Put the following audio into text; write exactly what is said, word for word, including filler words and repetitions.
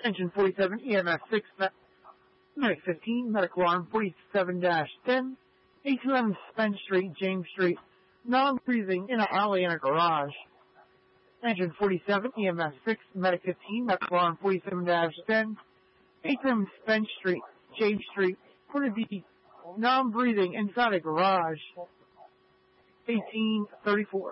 Engine forty-seven, E M S six, Medic fifteen, Medic alarm forty-seven dash ten, eight two M Spence Street, James Street, non-breathing in an alley in a garage. Engine forty-seven, E M S six, Medic fifteen, Medic alarm forty-seven dash ten, eight two M Spence Street, James Street, reported to be non-breathing inside a garage. eighteen thirty-four.